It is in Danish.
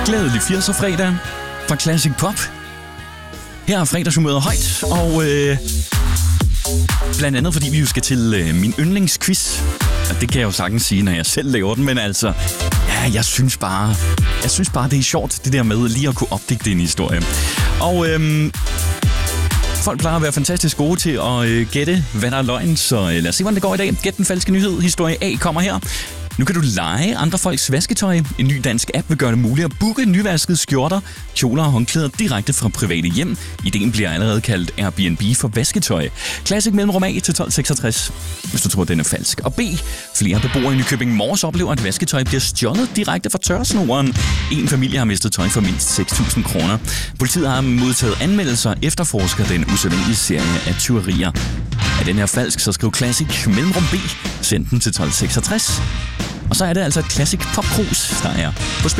Glædelig 80'er fredag fra Classic Pop. Her er fredagshumøret højt, og blandt andet fordi vi jo skal til min yndlingsquiz. Og det kan jeg jo sagtens sige, når jeg selv laver den, men altså, ja, jeg synes bare, det er sjovt, det der med lige at kunne opdigte en historie. Og folk plejer at være fantastisk gode til at gætte, hvad der er løgn, så lad os se, hvordan det går i dag. Gæt den falske nyhed. Historie A kommer her. Nu kan du leje andre folks vasketøj. En ny dansk app vil gøre det muligt at booke nyvaskede skjorter, kjoler og håndklæder direkte fra private hjem. Ideen bliver allerede kaldt Airbnb for vasketøj. Classic mellemrum A til 1266, hvis du tror, den er falsk. Og B. Flere beboere i Nykøbing Mors oplever, at vasketøj bliver stjålet direkte fra tørresnoren. En familie har mistet tøj for mindst 6.000 kroner. Politiet har modtaget anmeldelser efterforsker den usædvanlige serie af tyverier. Er den her falsk, så skriv Classic mellemrum B. Send den til 1266. Og så er det altså et Classic Pop Cruise, der er på spil.